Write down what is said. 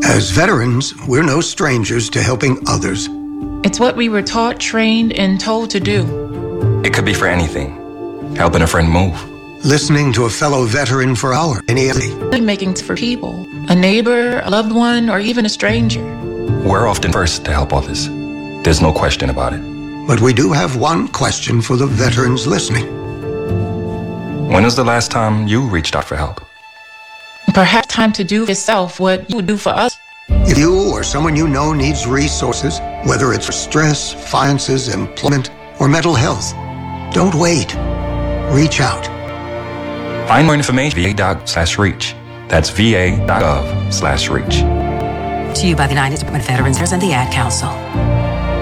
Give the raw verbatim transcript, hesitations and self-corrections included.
As veterans, we're no strangers to helping others. It's what we were taught, trained, and told to do. It could be for anything. Helping a friend move. Listening to a fellow veteran for hours. Any Making for people. A neighbor, a loved one, or even a stranger. We're often first to help others. There's no question about it. But we do have one question for the veterans listening. When was the last time you reached out for help? Perhaps time to do for yourself what you would do for us. If you or someone you know needs resources, whether it's for stress, finances, employment, or mental health, don't wait. Reach out. Find more information at va.gov slash reach. That's va.gov slash reach. To you by the United States Veterans and the Ad Council.